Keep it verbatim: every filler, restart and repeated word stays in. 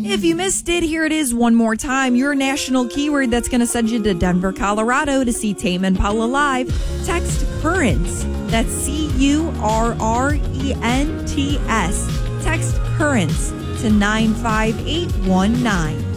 If you missed it, here it is one more time. Your national keyword that's going to send you to Denver, Colorado to see Tame Impala live. Text Currents. That's C U R R E N T S. Text Currents to nine five eight one nine.